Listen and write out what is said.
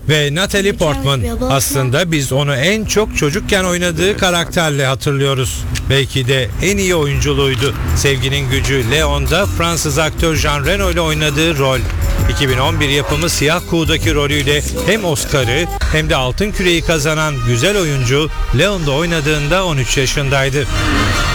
Ve Natalie Portman, aslında biz onu en çok çocukken oynadığı karakterle hatırlıyoruz. Belki de en iyi oyunculuğuydu. Sevginin Gücü Leon'da Fransız aktör Jean Reno ile oynadığı rol. 2011 yapımı Siyah Kuğu'daki rolüyle hem Oscar'ı hem de Altın Küre'yi kazanan güzel oyuncu Leon'da oynadığında 13 yaşındaydı.